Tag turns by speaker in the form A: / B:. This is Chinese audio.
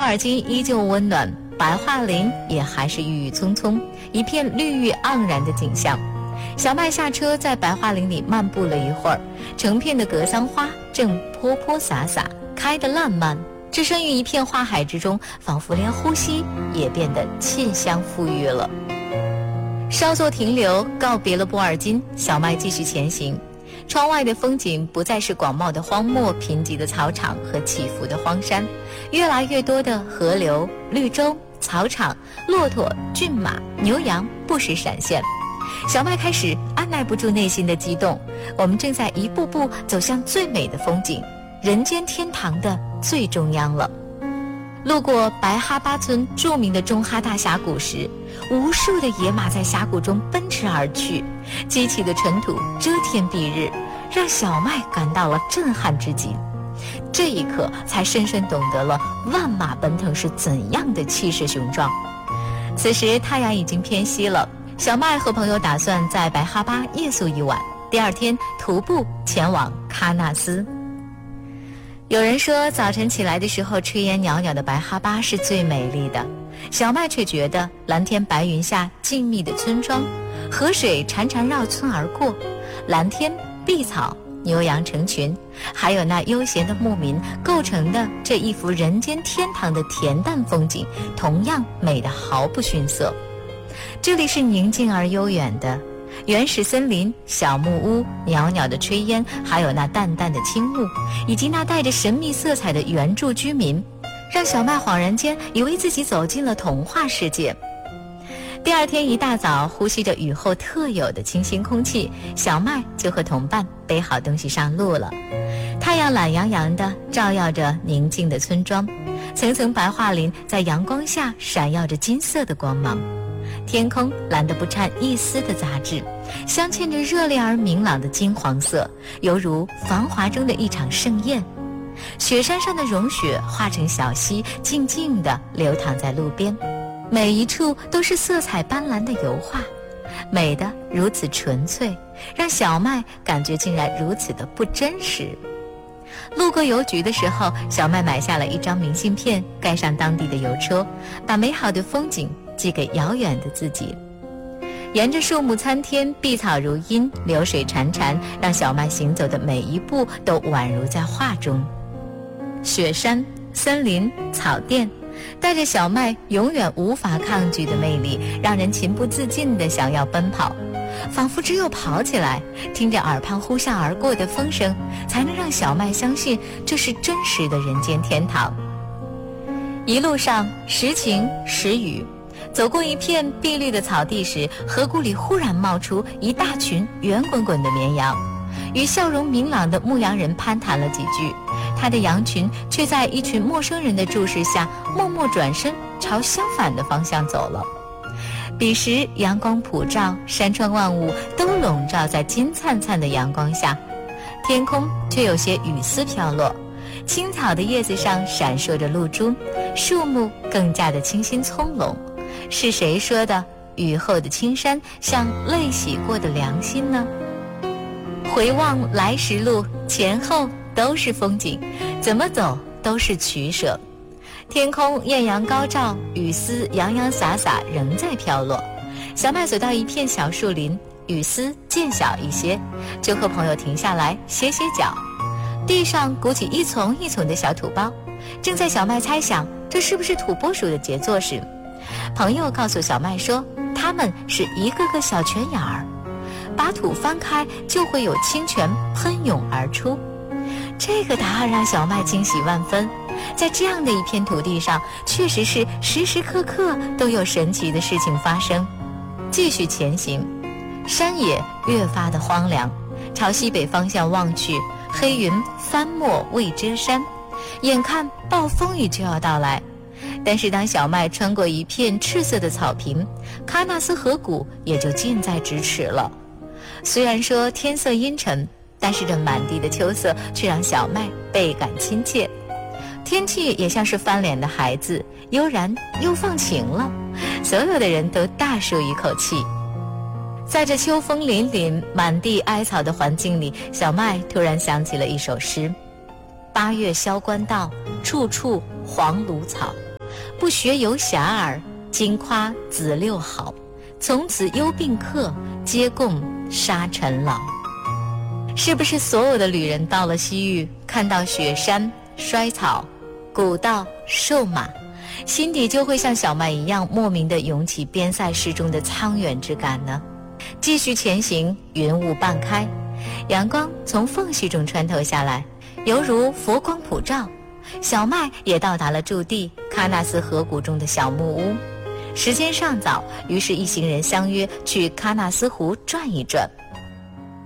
A: 尔津依旧温暖，白桦林也还是郁郁葱葱，一片绿意盎然的景象。小麦下车，在白桦林里漫步了一会儿，成片的格桑花正泼泼洒洒，开得烂漫，置身于一片花海之中，仿佛连呼吸也变得沁香馥郁了。稍作停留，告别了波尔津，小麦继续前行。窗外的风景不再是广袤的荒漠、贫瘠的草场和起伏的荒山，越来越多的河流、绿洲、草场、骆驼、骏马、牛羊不时闪现。小麦开始按耐不住内心的激动，我们正在一步步走向最美的风景，人间天堂的最中央了。路过白哈巴村著名的中哈大峡谷时，无数的野马在峡谷中奔驰而去，激起的尘土遮天蔽日，让小麦感到了震撼之极。这一刻才深深懂得了万马奔腾是怎样的气势雄壮。此时太阳已经偏西了，小麦和朋友打算在白哈巴夜宿一晚，第二天徒步前往喀纳斯。有人说早晨起来的时候，炊烟袅袅的白哈巴是最美丽的，小麦却觉得蓝天白云下静谧的村庄，河水潺潺绕村而过，蓝天碧草，牛羊成群，还有那悠闲的牧民构成的这一幅人间天堂的恬淡风景，同样美得毫不逊色。这里是宁静而悠远的原始森林、小木屋、袅袅的炊烟，还有那淡淡的青雾，以及那带着神秘色彩的原住居民，让小麦恍然间以为自己走进了童话世界。第二天一大早，呼吸着雨后特有的清新空气，小麦就和同伴背好东西上路了。太阳懒洋洋地照耀着宁静的村庄，层层白桦林在阳光下闪耀着金色的光芒，天空蓝得不掺一丝的杂质，镶嵌着热烈而明朗的金黄色，犹如繁华中的一场盛宴。雪山上的融雪化成小溪，静静地流淌在路边，每一处都是色彩斑斓的油画，美得如此纯粹，让小麦感觉竟然如此的不真实。路过邮局的时候，小麦买下了一张明信片，盖上当地的邮戳，把美好的风景寄给遥远的自己。沿着树木参天，碧草如茵，流水潺潺，让小麦行走的每一步都宛如在画中。雪山、森林、草甸，带着小麦永远无法抗拒的魅力，让人情不自禁地想要奔跑，仿佛只有跑起来，听着耳畔呼啸而过的风声，才能让小麦相信这是真实的人间天堂。一路上时晴时雨，走过一片碧绿的草地时，河谷里忽然冒出一大群圆滚滚的绵羊，与笑容明朗的牧羊人攀谈了几句，他的羊群却在一群陌生人的注视下默默转身朝相反的方向走了。彼时阳光普照，山川万物都笼罩在金灿灿的阳光下，天空却有些雨丝飘落，青草的叶子上闪烁着露珠，树木更加的清新葱茏。是谁说的雨后的青山像泪洗过的良心呢？回望来时路，前后都是风景，怎么走都是取舍。天空艳阳高照，雨丝洋洋洒洒仍在飘落。小麦走到一片小树林，雨丝渐小一些，就和朋友停下来歇歇脚。地上鼓起一丛一丛的小土包，正在小麦猜想这是不是土拨鼠的杰作时，朋友告诉小麦说，它们是一个个小泉眼儿，把土翻开就会有清泉喷涌而出。这个答案让小麦惊喜万分，在这样的一片土地上，确实是时时刻刻都有神奇的事情发生。继续前行，山野越发的荒凉，朝西北方向望去，黑云翻没未遮山，眼看暴风雨就要到来。但是当小麦穿过一片赤色的草坪，喀纳斯河谷也就近在咫尺了。虽然说天色阴沉，但是这满地的秋色却让小麦倍感亲切。天气也像是翻脸的孩子，悠然又放晴了，所有的人都大舒一口气。在这秋风凛凛、满地哀草的环境里，小麦突然想起了一首诗：8月萧关道，处处黄芦草。 不学游侠儿，今夸子六好。从此幽并客，皆共沙尘劳。是不是所有的旅人到了西域，看到雪山、衰草、古道、瘦马，心底就会像小麦一样莫名地涌起边塞诗中的苍远之感呢？继续前行，云雾半开，阳光从缝隙中穿透下来，犹如佛光普照。小麦也到达了驻地喀纳斯河谷中的小木屋。时间尚早，于是一行人相约去喀纳斯湖转一转。